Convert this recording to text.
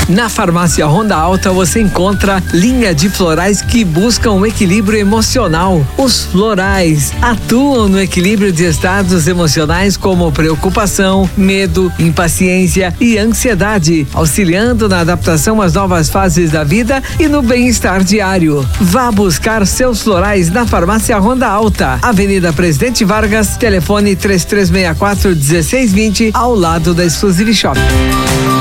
Na Farmácia Ronda Alta você encontra linha de florais que buscam um equilíbrio emocional. Os florais atuam no equilíbrio de estados emocionais como preocupação, medo, impaciência e ansiedade, auxiliando na adaptação às novas fases da vida e no bem-estar diário. Vá buscar seus florais na Farmácia Ronda Alta, Avenida Presidente Vargas, telefone 3364-1620, ao lado da Exclusive Shop.